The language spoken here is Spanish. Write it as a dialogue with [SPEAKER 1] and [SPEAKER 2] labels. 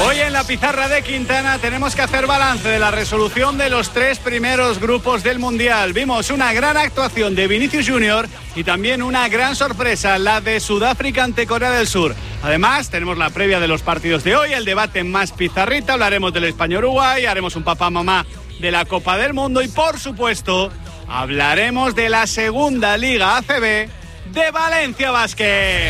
[SPEAKER 1] Hoy en la pizarra de Quintana tenemos que hacer balance de la resolución de los 3 primeros grupos del Mundial. Vimos una gran actuación de Vinicius Junior y también una gran sorpresa, la de Sudáfrica ante Corea del Sur. Además, tenemos la previa de los partidos de hoy, el debate más pizarrita, hablaremos del España-Uruguay, haremos un papá-mamá de la Copa del Mundo y, por supuesto, hablaremos de la segunda Liga ACB de Valencia Basket.